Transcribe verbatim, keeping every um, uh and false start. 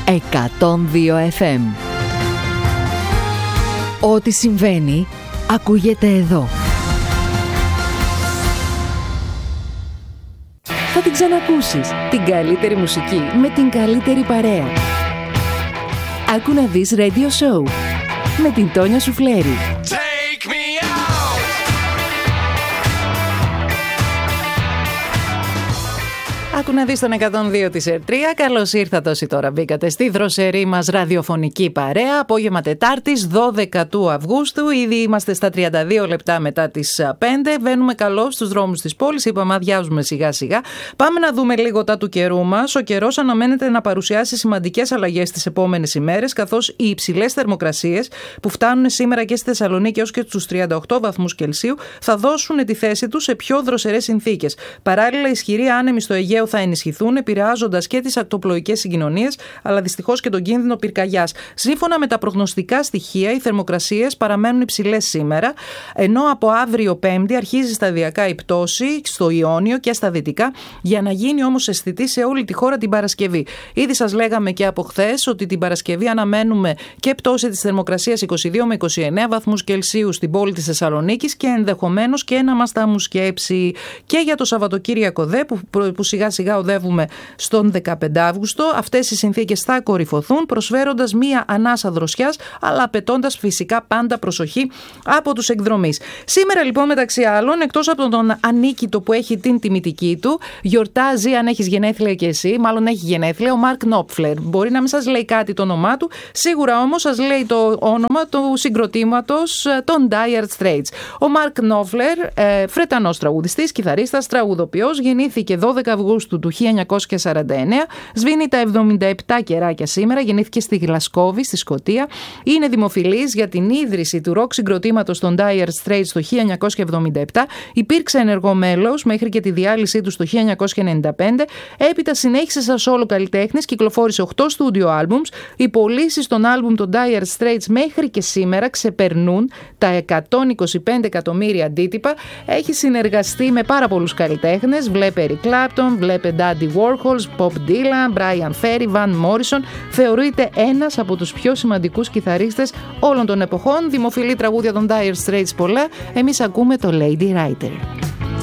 εκατόν δύο εφ εμ. Ό,τι συμβαίνει, ακούγεται εδώ. Θα την ξανακούσεις, την καλύτερη μουσική με την καλύτερη παρέα. Άκου να δεις Radio Show με την Τόνια Σουφλέρη. Άκου να δεις τον εκατόν δύο της Ερ τρία. Καλώς ήρθατε όσοι τώρα μπήκατε στη δροσερή μας ραδιοφωνική παρέα. Απόγευμα Τετάρτης, δώδεκα του Αυγούστου. Ήδη είμαστε στα τριάντα δύο λεπτά μετά τις πέντε. Βαίνουμε καλώς στους δρόμους της πόλης. Είπαμε, αδειάζουμε σιγά σιγά. Πάμε να δούμε λίγο τα του καιρού μας. Ο καιρός αναμένεται να παρουσιάσει σημαντικές αλλαγές τις επόμενες ημέρες, καθώς οι υψηλές θερμοκρασίες που φτάνουν σήμερα και στη Θεσσαλονίκη έως και στους τριάντα οκτώ βαθμούς Κελσίου θα δώσουν τη θέση τους σε πιο δροσερές συνθήκες. Παράλληλα, ισχυροί άνεμοι στο Αιγαίο θα ενισχυθούν, επηρεάζοντας και τις ακτοπλοϊκές συγκοινωνίες, αλλά δυστυχώς και τον κίνδυνο πυρκαγιάς. Σύμφωνα με τα προγνωστικά στοιχεία, οι θερμοκρασίες παραμένουν υψηλές σήμερα, ενώ από αύριο Πέμπτη αρχίζει σταδιακά η πτώση στο Ιόνιο και στα δυτικά, για να γίνει όμως αισθητή σε όλη τη χώρα την Παρασκευή. Ήδη σας λέγαμε και από χθες ότι την Παρασκευή αναμένουμε και πτώση της θερμοκρασίας είκοσι δύο με είκοσι εννέα βαθμούς Κελσίου στην πόλη της Θεσσαλονίκης και ενδεχομένως και να μας τα μου σκέψει. Και για το Σαββατοκύριακο δε, που, που σιγά σιγά οδεύουμε στον δεκαπέντε Αύγουστο, αυτές οι συνθήκες θα κορυφωθούν, προσφέροντας μία ανάσα δροσιάς, αλλά απαιτώντας φυσικά πάντα προσοχή από τους εκδρομείς. Σήμερα λοιπόν, μεταξύ άλλων, εκτός από τον ανίκητο που έχει την τιμητική του, γιορτάζει, αν έχεις γενέθλια και εσύ, μάλλον έχει γενέθλια, ο Μαρκ Νόπφλερ. Μπορεί να μην σας λέει κάτι το όνομά του, σίγουρα όμως σας λέει το όνομα του συγκροτήματος των Dire Straits. Ο Μαρκ Νόπφλερ, ε, Βρετανός τραγουδιστής, κιθαρίστας, τραγουδοποιός, γεννήθηκε δώδεκα Αυγούστου του χίλια εννιακόσια σαράντα εννέα, σβήνει τα εβδομήντα επτά καιράκια σήμερα, γεννήθηκε στη Γλασκόβη, στη Σκωτία. Είναι δημοφιλής για την ίδρυση του ροκ συγκροτήματος των Dire Straits το χίλια εννιακόσια εβδομήντα επτά, υπήρξε ενεργό μέλος μέχρι και τη διάλυσή του το χίλια εννιακόσια ενενήντα πέντε, έπειτα συνέχισε σαν solo καλλιτέχνης, κυκλοφόρησε οκτώ studio albums, οι πωλήσεις των άλμπουμ των Dire Straits μέχρι και σήμερα ξεπερνούν τα εκατόν είκοσι πέντε εκατομμύρια αντίτυπα, έχει συνεργαστεί με πάρα πολλούς καλλιτέχνες, βλέπε Eric Clapton, βλέπε Daddy Warhols, Bob Dylan, Brian Ferry, Van Morrison. Θεωρείται ένας από τους πιο σημαντικούς κιθαρίστες όλων των εποχών. Δημοφιλή τραγούδια των Dire Straits πολλά. Εμείς ακούμε το Lady Writer.